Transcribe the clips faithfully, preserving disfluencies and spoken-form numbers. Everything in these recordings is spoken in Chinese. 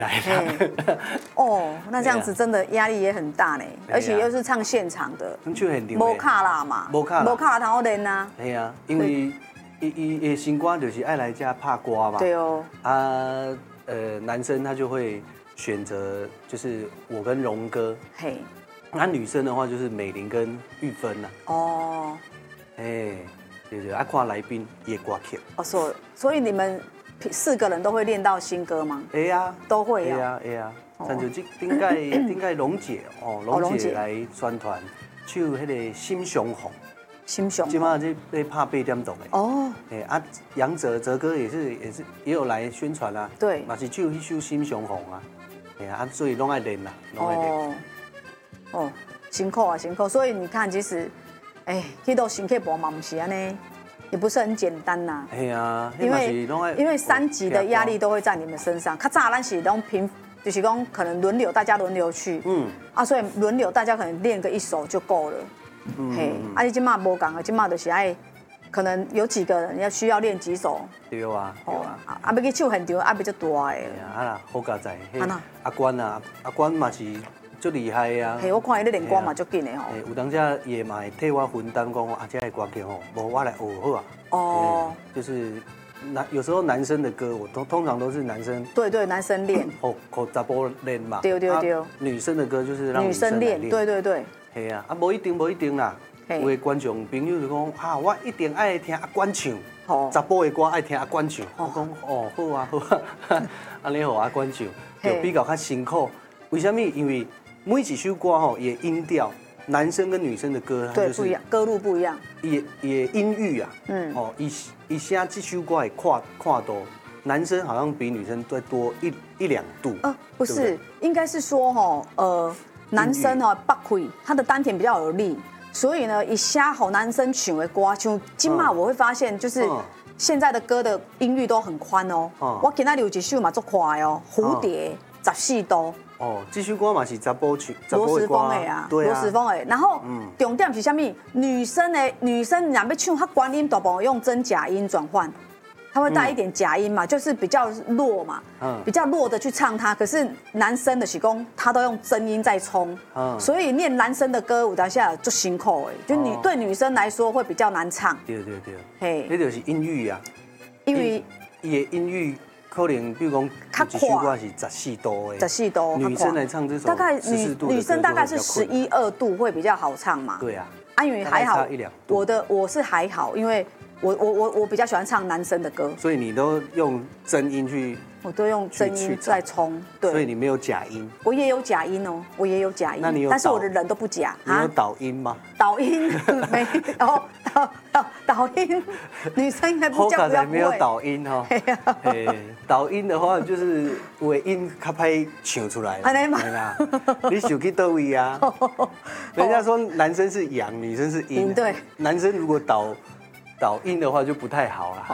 来的。 哦，那这样子真的压力也很大呢，而且又是唱现场的，无卡拉嘛， 无卡拉， 无卡拉通好练啊。 系啊，因为伊伊的新歌就是爱来家拍歌嘛。 对哦。 啊，呃，男生他就会选择就是我跟荣哥。嘿。那女生的话就是美玲跟玉芬呐。哦。哎，对对，啊，看来宾也歌曲。 哦，所所以你们四个人都会练到新歌吗？ 会啊， 都会啊。会啊，会啊。像就这顶盖顶盖龙姐哦，龙姐来宣传唱迄个《心上红》。 心上。 今嘛这在拍八点钟的。哦。哎啊，杨哲哲哥也是也是也有来宣传啊。 对。 嘛是唱迄首《心上红》啊。哎啊，所以拢爱练啦，拢爱练。哦。 哦，辛苦啊辛苦，所以你看，其实，哎，去到新客部嘛，不是安尼，也不是很简单呐。 哎呀， 因为因为三级的压力都会在你们身上。较早咱是拢平。就是讲可能轮流，大家轮流去，嗯，啊，所以轮流大家可能练个一首就够了，嗯，嘿，啊，你今嘛无讲啊，今嘛就是爱，可能有几个人要需要练几首， 对啊，对啊， 啊，要去唱现场啊，比较大的， 哎呀，啊啦，好佳哉，阿关啊，阿关嘛是足厉害啊， 嘿，我看伊咧练歌嘛足紧的吼， 有当家也嘛会替我分担讲，啊，这个歌曲吼，无我来学好啊，哦，就是。男有时候男生的歌，我通通常都是男生对对男生练， 哦，口查甫练嘛， 对对对。 女生的歌就是让女生练，对对对。 系啊，啊无一定无一定啦，有的观众朋友就讲啊，我一定爱听阿关唱，查甫的歌爱听阿关唱，我讲哦好啊好啊，安尼好阿关唱，就比较较辛苦。为什么？因为每一首歌吼也音调。男生跟女生的歌， 对不一样，歌路不一样， 也也音域啊，嗯，哦，一一下这首歌也跨跨多，男生好像比女生再多一一两度， 呃，不是，应该是说哈，呃，男生哦，北开他的丹田比较有力，所以呢，一下吼男生唱的歌，像今嘛我会发现就是现在的歌的音域都很宽哦，我今仔有一首嘛做快哦，蝴蝶十四度。 哦，这首歌嘛是查甫唱， 罗时丰的啊，罗时丰的。然后重点是啥物？女生的女生若要唱，她关音大部分用真假音转换，她会带一点假音嘛，就是比较弱嘛，比较弱的去唱它。可是男生的是讲，他都用真音在冲，所以念男生的歌舞蹈下来就辛苦哎，就女对女生来说会比较难唱。 对对对，嘿，那就是音域啊， 因为伊的音域。可能比如讲，一首歌是十四度的， 十四度， 女生来唱这首， 大概女女生大概是十一二度会比较好唱嘛。 对啊， 啊，因为还好，我的我是还好，因为我我我我比较喜欢唱男生的歌， 所以你都用真音去， 我都用真音在冲，对， 所以你没有假音， 我也有假音哦，我也有假音， 那你有， 但是我的人都不假， 你有导音吗？ 导音没有，导导导音，女生应该不叫不要没有导音哈，哎，导音的话就是尾音较歹唱出来， 安尼嘛， 你想去倒位啊？人家说男生是阳，女生是阴， 对， 男生如果导导音的话就不太好了，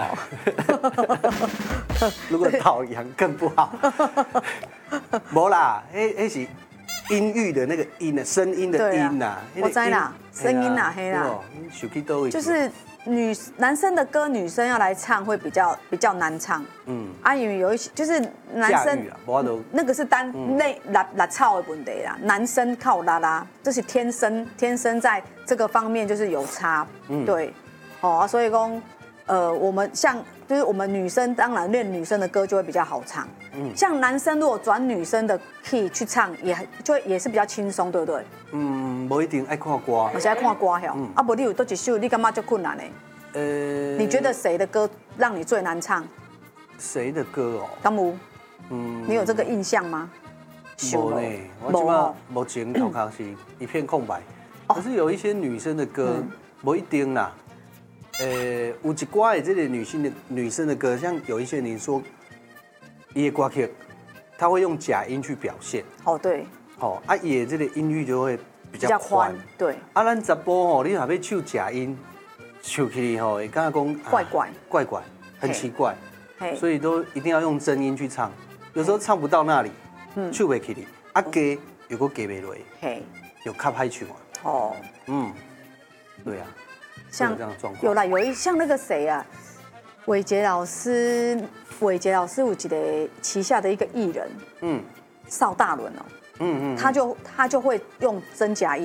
好，如果导阳更不好，没啦，哎哎是。音域的那个音的声音的音呐， 我知啦，声音呐，黑啦，就是女男生的歌，女生要来唱会比较比较难唱。嗯，啊，因为有一些就是男生，那个是单内拉拉操的问题啦，男生靠拉拉，这是天生天生在这个方面就是有差。嗯，对，哦，所以讲，呃，我们像就是我们女生，当然练女生的歌就会比较好唱。嗯，像男生如果转女生的 key 去唱，也就也是比较轻松，对不对？ 嗯，不一定爱看歌， 我是爱看歌吼。嗯，啊，不，你有多一首，你干嘛就困难呢？呃，你觉得谁的歌让你最难唱？ 谁的歌哦？ 刚无，嗯，你有这个印象吗？ 没呢，我基本上目前头壳是一片空白。可是有一些女生的歌，不一定啦。呃，有一挂的这个女性的女生的歌，像有一些你说，伊的歌曲，她会用假音去表现。哦， 对。 哦，啊，伊的这个音域就会比较宽。 对。 啊，咱查甫吼，你若要唱假音，唱起来吼，会感觉讲怪怪， 怪怪，很奇怪。所以都一定要用真音去唱，有时候唱不到那里，唱不起来，啊加又个加不落，有卡歹唱啊。哦。嗯，对啊。 像有啦，有一像那个谁啊，伟杰老师， 伟杰老师有一个旗下的一个艺人，嗯，邵大伦哦，嗯嗯，他就他就会用真假音